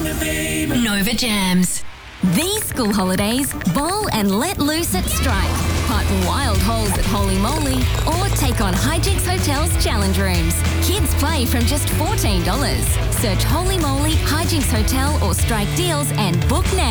Nova Jams. These school holidays, bowl and let loose at Strike. Putt wild holes at Holy Moly or take on Hijinks Hotel's challenge rooms. Kids play from just $14. Search Holy Moly, Hijinks Hotel or Strike Deals and book now.